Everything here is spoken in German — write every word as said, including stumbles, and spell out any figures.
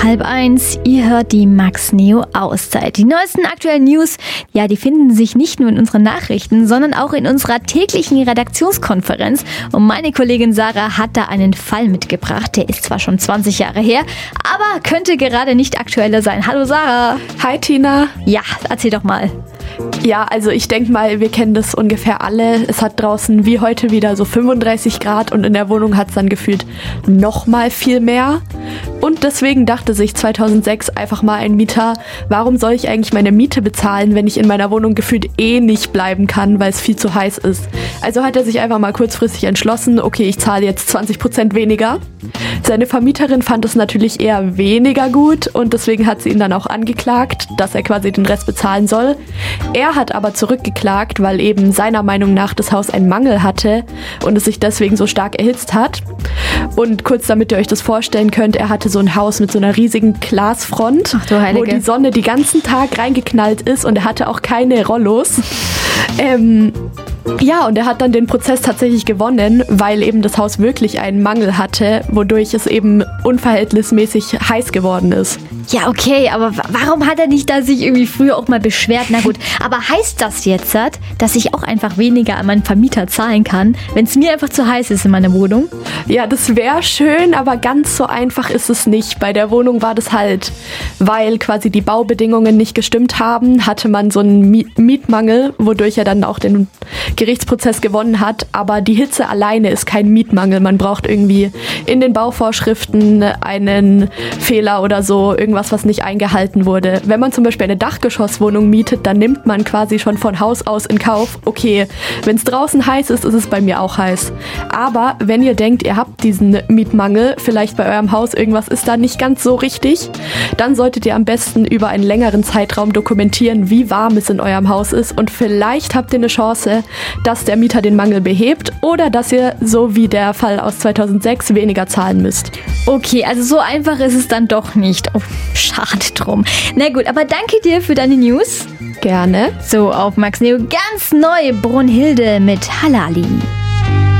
halb eins. Ihr hört die Max Neo Auszeit. Die neuesten aktuellen News, ja, die finden sich nicht nur in unseren Nachrichten, sondern auch in unserer täglichen Redaktionskonferenz. Und meine Kollegin Sarah hat da einen Fall mitgebracht. Der ist zwar schon zwanzig Jahre her, aber könnte gerade nicht aktueller sein. Hallo Sarah. Hi Tina. Ja, erzähl doch mal. Ja, also ich denke mal, wir kennen das ungefähr alle. Es hat draußen wie heute wieder so fünfunddreißig Grad und in der Wohnung hat es dann gefühlt noch mal viel mehr. Und deswegen dachte sich zweitausendsechs einfach mal ein Mieter, warum soll ich eigentlich meine Miete bezahlen, wenn ich in meiner Wohnung gefühlt eh nicht bleiben kann, weil es viel zu heiß ist. Also hat er sich einfach mal kurzfristig entschlossen, okay, ich zahle jetzt zwanzig Prozent weniger. Seine Vermieterin fand es natürlich eher weniger gut und deswegen hat sie ihn dann auch angeklagt, dass er quasi den Rest bezahlen soll. Er hat aber zurückgeklagt, weil eben seiner Meinung nach das Haus einen Mangel hatte und es sich deswegen so stark erhitzt hat. Und kurz damit ihr euch das vorstellen könnt, er hatte so ein Haus mit so einer riesigen Glasfront, Ach du Heilige, wo die Sonne den ganzen Tag reingeknallt ist und er hatte auch keine Rollos. ähm... Ja, und er hat dann den Prozess tatsächlich gewonnen, weil eben das Haus wirklich einen Mangel hatte, wodurch es eben unverhältnismäßig heiß geworden ist. Ja, okay, aber w- warum hat er nicht da sich irgendwie früher auch mal beschwert? Na gut, aber heißt das jetzt, dass ich auch einfach weniger an meinen Vermieter zahlen kann, wenn es mir einfach zu heiß ist in meiner Wohnung? Ja, das wäre schön, aber ganz so einfach ist es nicht. Bei der Wohnung war das halt, weil quasi die Baubedingungen nicht gestimmt haben, hatte man so einen Miet- Mietmangel, wodurch er dann auch den Gerichtsprozess gewonnen hat, aber die Hitze alleine ist kein Mietmangel. Man braucht irgendwie in den Bauvorschriften einen Fehler oder so, irgendwas, was nicht eingehalten wurde. Wenn man zum Beispiel eine Dachgeschosswohnung mietet, dann nimmt man quasi schon von Haus aus in Kauf, okay, wenn es draußen heiß ist, ist es bei mir auch heiß. Aber wenn ihr denkt, ihr habt diesen Mietmangel, vielleicht bei eurem Haus irgendwas ist da nicht ganz so richtig, dann solltet ihr am besten über einen längeren Zeitraum dokumentieren, wie warm es in eurem Haus ist und vielleicht habt ihr eine Chance, dass der Mieter den Mangel behebt oder dass ihr, so wie der Fall aus zweitausendsechs, weniger zahlen müsst. Okay, also so einfach ist es dann doch nicht. Oh, schade drum. Na gut, aber danke dir für deine News. Gerne. So, auf Max Neo ganz neu Brunhilde mit Halali.